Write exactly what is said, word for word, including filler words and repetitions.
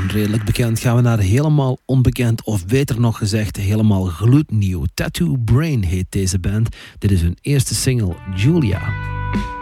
Van redelijk bekend gaan we naar helemaal onbekend, of beter nog gezegd helemaal gloednieuw. Tattoo Brain heet deze band. Dit is hun eerste single, Julia.